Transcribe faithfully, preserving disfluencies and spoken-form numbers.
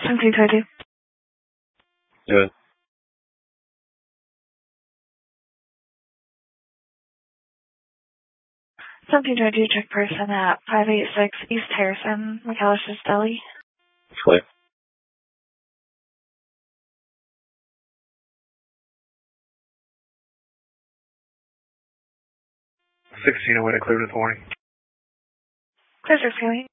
seventeen twenty. Good. seventeen twenty, check person at five eighty-six East Harrison, McAllister's Deli. Clear. sixteen away to clear with warning. Clear six,